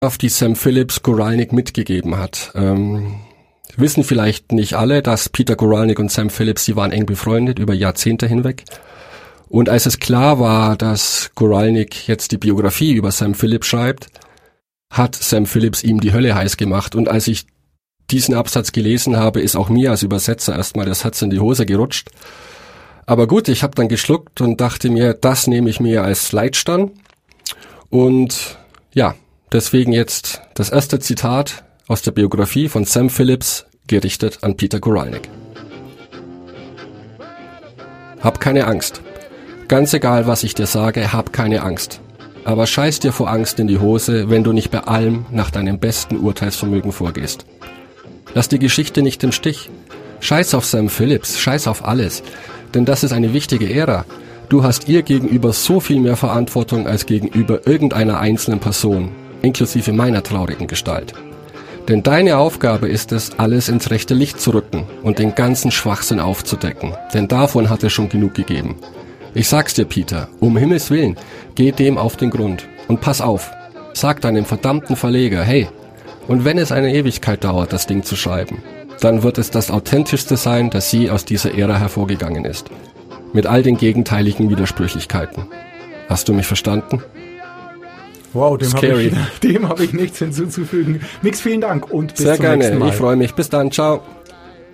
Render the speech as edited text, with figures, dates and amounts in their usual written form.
die Sam Phillips Guralnick mitgegeben hat. Wissen vielleicht nicht alle, dass Peter Guralnick und Sam Phillips, die waren eng befreundet über Jahrzehnte hinweg. Und als es klar war, dass Guralnick jetzt die Biografie über Sam Phillips schreibt, hat Sam Phillips ihm die Hölle heiß gemacht. Und als ich diesen Absatz gelesen habe, ist auch mir als Übersetzer erstmal das Herz in die Hose gerutscht. Aber gut, ich habe dann geschluckt und dachte mir, das nehme ich mir als Leitstern. Und ja, deswegen jetzt das erste Zitat aus der Biografie von Sam Phillips, gerichtet an Peter Guralnick. Hab keine Angst. Ganz egal, was ich dir sage, hab keine Angst. Aber scheiß dir vor Angst in die Hose, wenn du nicht bei allem nach deinem besten Urteilsvermögen vorgehst. Lass die Geschichte nicht im Stich. Scheiß auf Sam Phillips, scheiß auf alles. Denn das ist eine wichtige Ära. Du hast ihr gegenüber so viel mehr Verantwortung als gegenüber irgendeiner einzelnen Person, inklusive meiner traurigen Gestalt. Denn deine Aufgabe ist es, alles ins rechte Licht zu rücken und den ganzen Schwachsinn aufzudecken. Denn davon hat es schon genug gegeben. Ich sag's dir, Peter, um Himmels Willen, geh dem auf den Grund. Und pass auf, sag deinem verdammten Verleger, hey, und wenn es eine Ewigkeit dauert, das Ding zu schreiben, dann wird es das authentischste sein, das je aus dieser Ära hervorgegangen ist. Mit all den gegenteiligen Widersprüchlichkeiten. Hast du mich verstanden? Wow, dem hab ich nichts hinzuzufügen. Mix, vielen Dank und bis Sehr zum nächsten Mal. Sehr gerne, ich freue mich. Bis dann, ciao.